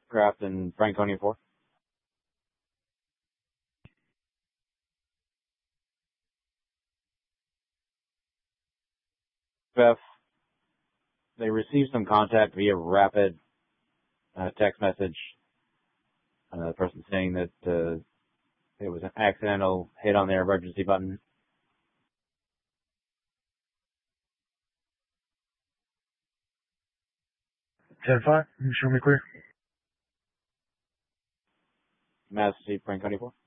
Craft and Franconia 4. Beth, they received some contact via rapid text message. The person saying that it was an accidental hit on their emergency button. Ten 5, you show me clear. Master Chief Franconia 4.